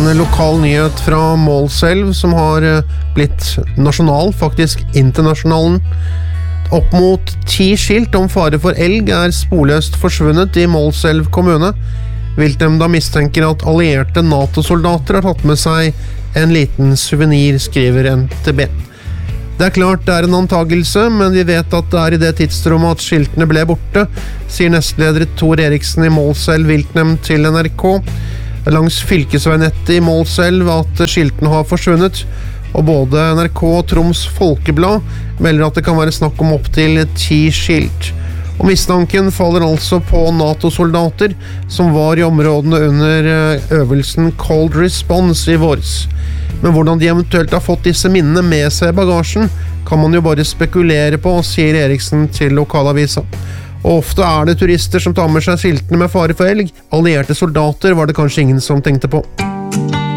En lokal nyhet fra Målselv som har blitt nasjonal, faktisk internasjonalen. Opp mot 10 skilt om fare for elg sporløst forsvunnet i Målselv kommune. Viltnemnda mistenker at allierte NATO-soldater har tatt med seg en liten souvenir, skriver NTB. Det klart det en antagelse, men vi vet at det i det tidsrommet at skiltene ble borte, sier nestleder Tor Eriksen i Målselv viltnemnd til NRK. Langs fylkesveinettet i Målselv at skiltene har forsvunnet, og både NRK og Troms Folkeblad melder at det kan være snakk om opp til 10 skilt. Og mistanken faller altså på NATO-soldater som var i områdene under øvelsen Cold Response i våres. Men hvordan de eventuelt har fått disse minnene med seg i bagasjen, kan man jo bare spekulere på, sier Eriksen til lokalavisa. Og ofte det turister som tar med seg skiltene med fare for elg. Allierte soldater var det kanskje ingen som tenkte på.